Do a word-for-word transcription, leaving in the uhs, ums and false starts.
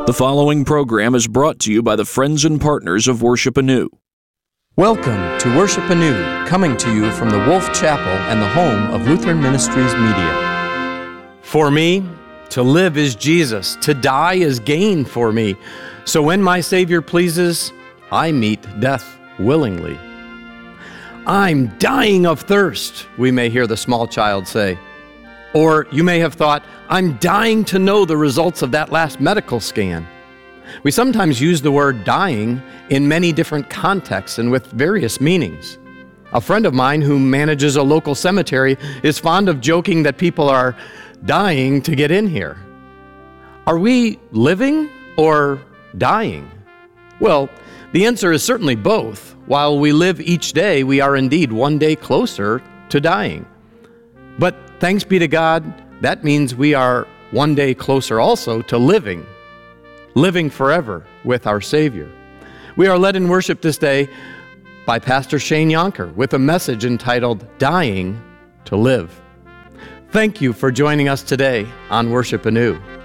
The following program is brought to you by the friends and partners of Worship Anew. Welcome to Worship Anew, coming to you from the Wolf Chapel and the home of Lutheran Ministries Media. For me, to live is Jesus, to die is gain for me. So when my Savior pleases, I meet death willingly. I'm dying of thirst, we may hear the small child say. Or you may have thought, I'm dying to know the results of that last medical scan. We sometimes use the word dying in many different contexts and with various meanings. A friend of mine who manages a local cemetery is fond of joking that people are dying to get in here. Are we living or dying? Well, the answer is certainly both. While we live each day, we are indeed one day closer to dying. But thanks be to God, that means we are one day closer also to living, living forever with our Savior. We are led in worship this day by Pastor Shane Yonker with a message entitled, Dying to Live. Thank you for joining us today on Worship Anew.